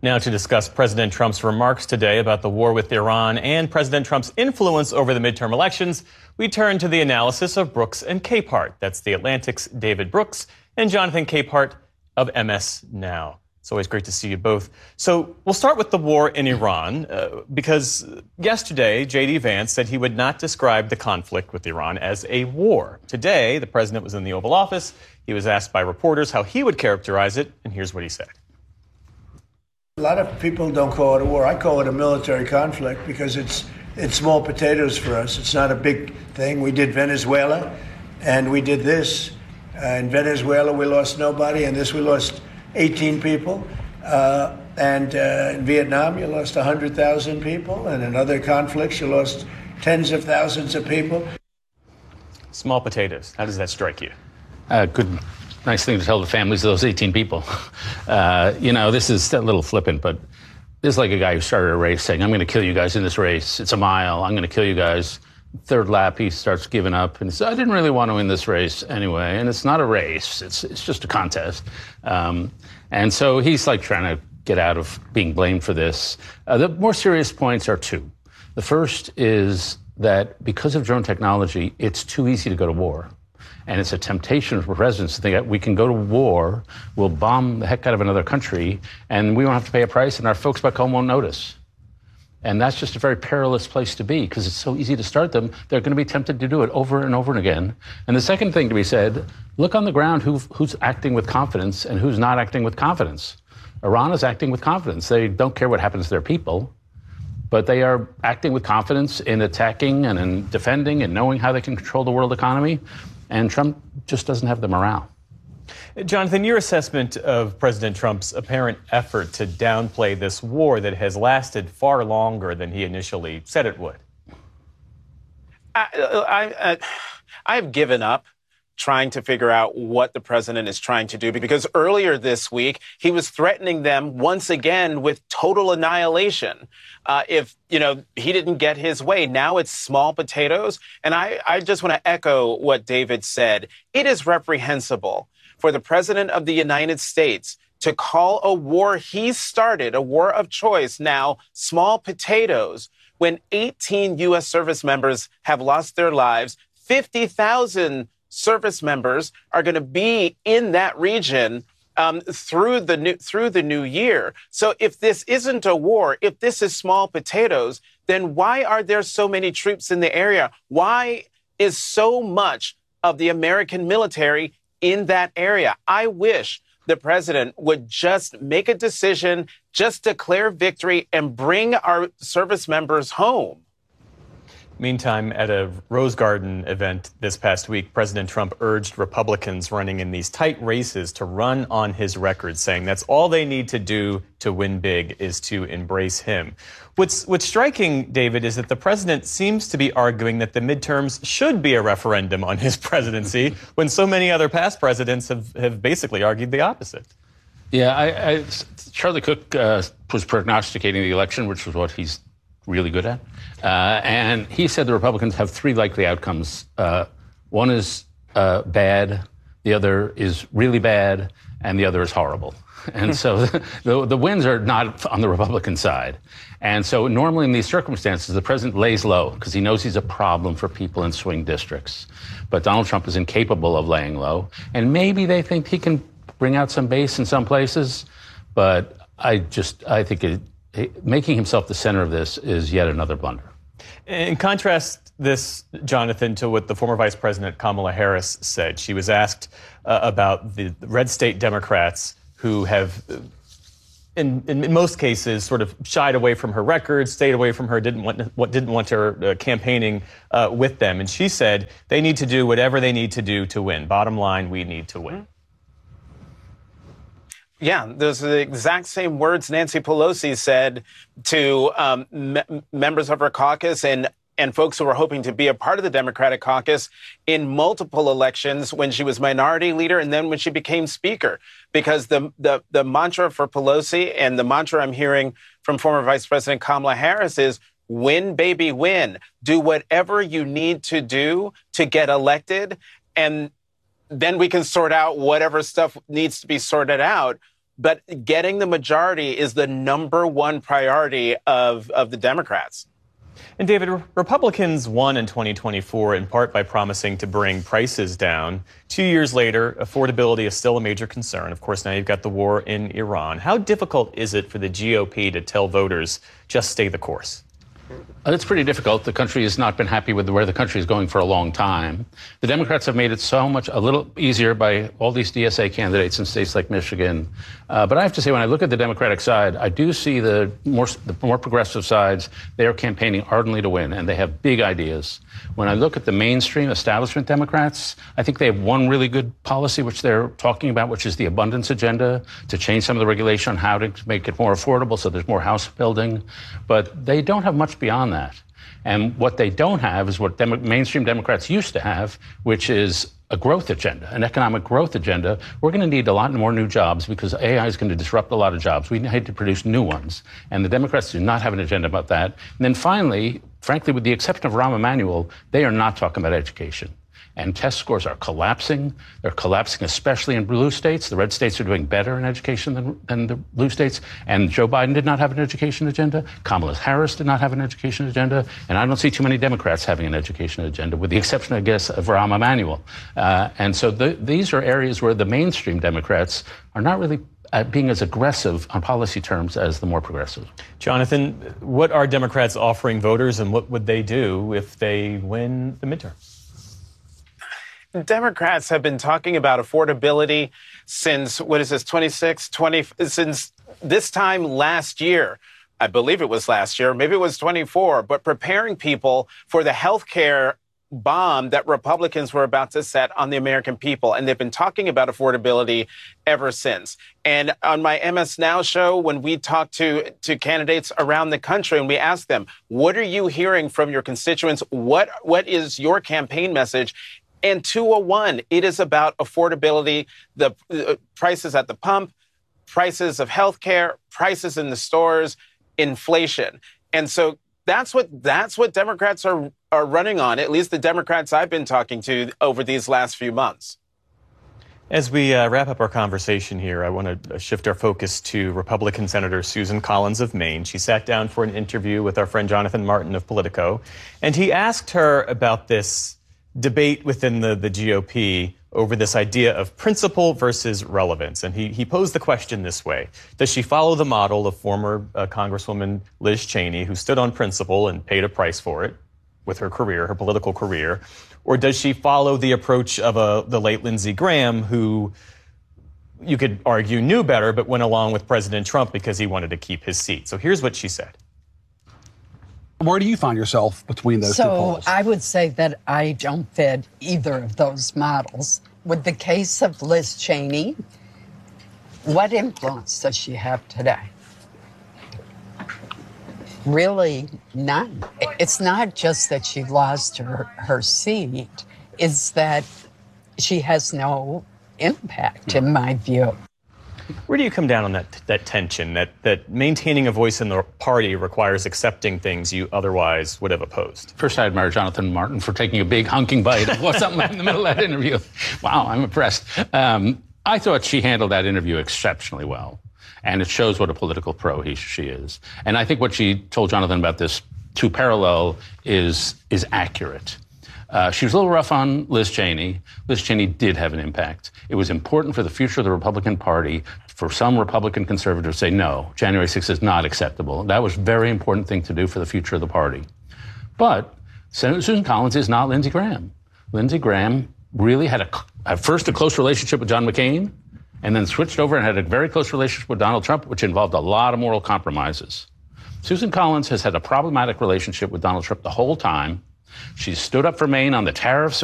Now to discuss President Trump's remarks today about the war with Iran and President Trump's influence over the midterm elections, we turn to the analysis of Brooks and Capehart. That's The Atlantic's David Brooks and Jonathan Capehart of MS Now. It's always great to see you both. So we'll start with the war in Iran, because yesterday J.D. Vance said he would not describe the conflict with Iran as a war. Today, the president was in the Oval Office. He was asked by reporters how he would characterize it, and here's what he said. A lot of people don't call it a war. I call it a military conflict because it's small potatoes for us. It's not a big thing. We did Venezuela, and we did this. In Venezuela, we lost nobody, and this we lost 18 people. And in Vietnam, you lost 100,000 people. And in other conflicts, you lost tens of thousands of people. Small potatoes. How does that strike you? Good. Nice thing to tell the families of those 18 people. This is a little flippant, but this is like a guy who started a race saying, I'm going to kill you guys in this race. It's a mile. I'm going to kill you guys. Third lap, he starts giving up. And he says, I didn't really want to win this race anyway. And it's not a race. It's just a contest. And so he's like trying to get out of being blamed for this. The more serious points are two. The first is that because of drone technology, it's too easy to go to war. And it's a temptation for presidents to think that we can go to war, we'll bomb the heck out of another country, and we won't have to pay a price, and our folks back home won't notice. And that's just a very perilous place to be, because it's so easy to start them. They're going to be tempted to do it over and over and again. And the second thing to be said, look on the ground who's acting with confidence and who's not acting with confidence. Iran is acting with confidence. They don't care what happens to their people, but they are acting with confidence in attacking and in defending and knowing how they can control the world economy. And Trump just doesn't have the morale. Jonathan, your assessment of President Trump's apparent effort to downplay this war that has lasted far longer than he initially said it would. I've given up trying to figure out what the president is trying to do, because earlier this week, he was threatening them once again with total annihilation. If he didn't get his way, now it's small potatoes. And I just want to echo what David said. It is reprehensible for the president of the United States to call a war he started, a war of choice, now small potatoes, when 18 U.S. service members have lost their lives, 50,000 service members are going to be in that region through the new year. So if this isn't a war, if this is small potatoes, then why are there so many troops in the area? Why is so much of the American military in that area? I wish the president would just make a decision, just declare victory, and bring our service members home. Meantime, at a Rose Garden event this past week, President Trump urged Republicans running in these tight races to run on his record, saying that's all they need to do to win big is to embrace him. What's striking, David, is that the president seems to be arguing that the midterms should be a referendum on his presidency, when so many other past presidents have basically argued the opposite. Yeah, Charlie Cook was prognosticating the election, which was what he's really good at. And he said the Republicans have three likely outcomes. One is bad, the other is really bad, and the other is horrible. And so the wins are not on the Republican side. And so normally in these circumstances, the president lays low because he knows he's a problem for people in swing districts. But Donald Trump is incapable of laying low. And maybe they think he can bring out some base in some places. But I think making himself the center of this is yet another blunder. In contrast this, Jonathan, to what the former Vice President Kamala Harris said. She was asked about the red state Democrats who have, in most cases, sort of shied away from her record, stayed away from her, didn't want her campaigning with them. And she said they need to do whatever they need to do to win. Bottom line, we need to win. Yeah, those are the exact same words Nancy Pelosi said to members of her caucus and folks who were hoping to be a part of the Democratic caucus in multiple elections when she was minority leader and then when she became speaker. Because the mantra for Pelosi and the mantra I'm hearing from former Vice President Kamala Harris is win, baby, win. Do whatever you need to do to get elected, and then we can sort out whatever stuff needs to be sorted out but getting the majority is the number one priority of the Democrats. And David, Republicans won in 2024 in part by promising to bring prices down. 2 years later, affordability is still a major concern. Of course, now you've got the war in Iran. How difficult is it for the GOP to tell voters just stay the course? It's pretty difficult. The country has not been happy with where the country is going for a long time. The Democrats have made it a little easier by all these DSA candidates in states like Michigan. But I have to say, when I look at the Democratic side, I do see the more progressive sides. They are campaigning ardently to win, and they have big ideas. When I look at the mainstream establishment Democrats, I think they have one really good policy, which they're talking about, which is the abundance agenda, to change some of the regulation on how to make it more affordable so there's more house building. But they don't have much beyond that. And what they don't have is what mainstream Democrats used to have, which is a growth agenda, an economic growth agenda. We're going to need a lot more new jobs because AI is going to disrupt a lot of jobs. We need to produce new ones. And the Democrats do not have an agenda about that. And then finally, frankly, with the exception of Rahm Emanuel, they are not talking about education. And test scores are collapsing. They're collapsing, especially in blue states. The red states are doing better in education than the blue states. And Joe Biden did not have an education agenda. Kamala Harris did not have an education agenda. And I don't see too many Democrats having an education agenda, with the exception, I guess, of Rahm Emanuel. And so these are areas where the mainstream Democrats are not really being as aggressive on policy terms as the more progressive. Jonathan, what are Democrats offering voters, and what would they do if they win the midterm? Democrats have been talking about affordability since, since this time last year. I believe it was last year, maybe it was 24, but preparing people for the health care bomb that Republicans were about to set on the American people. And they've been talking about affordability ever since. And on my MS Now show, when we talk to candidates around the country and we ask them, what are you hearing from your constituents? What is your campaign message? And 201, it is about affordability, the prices at the pump, prices of healthcare, prices in the stores, inflation. And so that's what Democrats are running on, at least the Democrats I've been talking to over these last few months. As we wrap up our conversation here, I want to shift our focus to Republican Senator Susan Collins of Maine. She sat down for an interview with our friend Jonathan Martin of Politico, and he asked her about this debate within the GOP over this idea of principle versus relevance. And he posed the question this way: does she follow the model of former Congresswoman Liz Cheney, who stood on principle and paid a price for it with her career, her political career? Or does she follow the approach of the late Lindsey Graham, who you could argue knew better, but went along with President Trump because he wanted to keep his seat? So here's what she said. Where do you find yourself between those two poles? So I would say that I don't fit either of those models. With the case of Liz Cheney, what influence does she have today? Really none. It's not just that she lost her seat, it's that she has no impact, in my view. Where do you come down on that tension, that maintaining a voice in the party requires accepting things you otherwise would have opposed? First, I admire Jonathan Martin for taking a big hunking bite of something in the middle of that interview. Wow, I'm impressed. I thought she handled that interview exceptionally well. And it shows what a political pro she is. And I think what she told Jonathan about this two parallel is accurate. She was a little rough on Liz Cheney. Liz Cheney did have an impact. It was important for the future of the Republican Party for some Republican conservatives to say, no, January 6th is not acceptable. That was a very important thing to do for the future of the party. But Senator Susan Collins is not Lindsey Graham. Lindsey Graham really had first a close relationship with John McCain, and then switched over and had a very close relationship with Donald Trump, which involved a lot of moral compromises. Susan Collins has had a problematic relationship with Donald Trump the whole time. She stood up for Maine on the tariffs